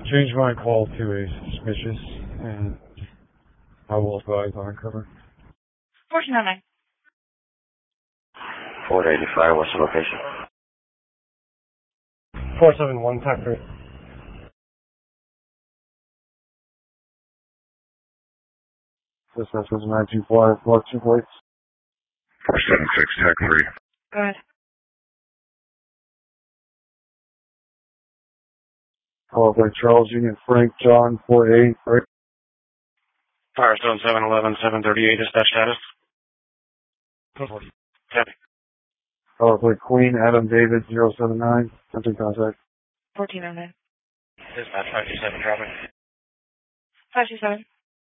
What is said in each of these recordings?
Change my call to a suspicious, and I will advise on cover. 1409. 485, what's the location? 471, TAC 3. Dispatch was 925, block 2 plates. 476, TAC 3. Go ahead. Call by Charles Union Frank John 48. Firestone 711, 738, dispatch status. Copy. Call by Queen Adam David 079. Attempting contact. 1409. Dispatch 527, traffic. 527.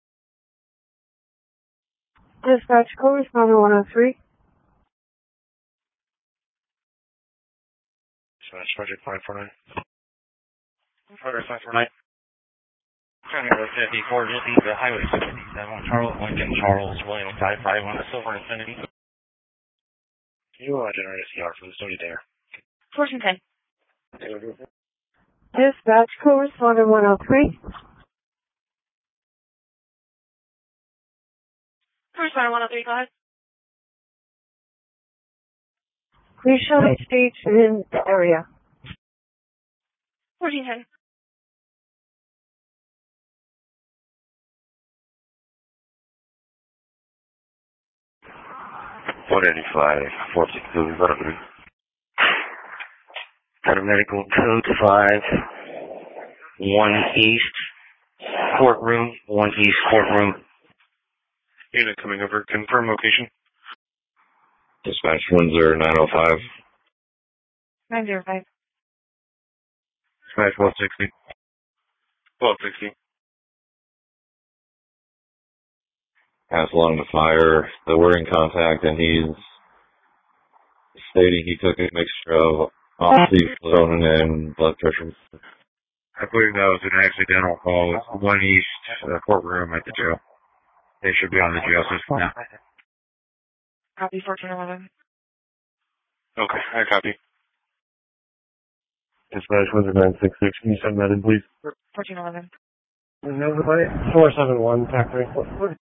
Dispatch, correspondent 103. Dispatch project 549. Project 549. County Road 54, just east of Highway 67, Charles Lincoln, Charles William 55 on a Silver Infinity. You generate a CR for the study there. 1410. Dispatch, correspondent 103. Correspondent 103, go ahead. Please show the stage in the area. 1410. $485, 462, Butterfly. Got a medical code 5, 1 East courtroom, 1 East courtroom. Unit coming over, confirm location. Dispatch 10905. 905. Dispatch 1260. 1260. Pass along the fire that we're in contact, and he's stating he took a mixture of oxycodone and blood pressure. I believe that was an accidental call. It's 1 East courtroom at the jail. They should be on the jail system now. Copy 1411. Okay, I copy. Dispatch 966. Can you send that in, please? 1411. 471, TAC 3.